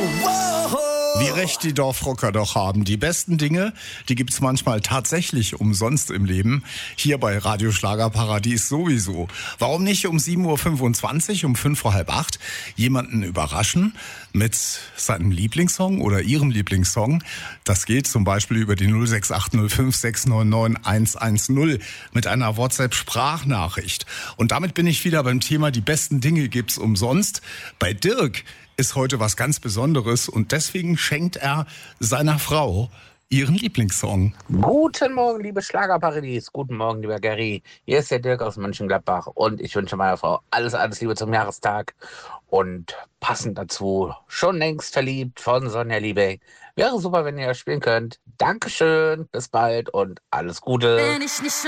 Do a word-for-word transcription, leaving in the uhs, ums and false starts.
Wie recht die Dorfrocker doch haben. Die besten Dinge, die gibt's manchmal tatsächlich umsonst im Leben. Hier bei Radio Schlagerparadies sowieso. Warum nicht um sieben Uhr fünfundzwanzig, um fünf vor halb acht, jemanden überraschen mit seinem Lieblingssong oder ihrem Lieblingssong? Das geht zum Beispiel über die null sechs acht null fünf sechs neun neun eins eins null mit einer WhatsApp-Sprachnachricht. Und damit bin ich wieder beim Thema, die besten Dinge gibt's umsonst. Bei Dirk ist heute was ganz Besonderes und deswegen schenkt er seiner Frau ihren Lieblingssong. Guten Morgen, liebe Schlagerparadies. Guten Morgen, lieber Gary. Hier ist der Dirk aus Mönchengladbach und ich wünsche meiner Frau alles, alles Liebe zum Jahrestag. Und passend dazu, schon längst verliebt von Sonja Liebeck. Wäre super, wenn ihr das spielen könnt. Dankeschön, bis bald und alles Gute. Wenn ich nicht